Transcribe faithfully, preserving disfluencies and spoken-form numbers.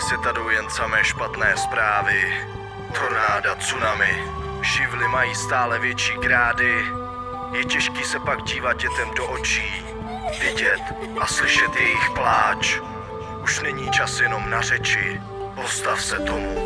světa jdou jen samé špatné zprávy. Tornáda, tsunami, živly mají stále větší grády. Je těžký se pak dívat dětem do očí, vidět a slyšet jejich pláč. Už není čas jenom na řeči, postav se tomu.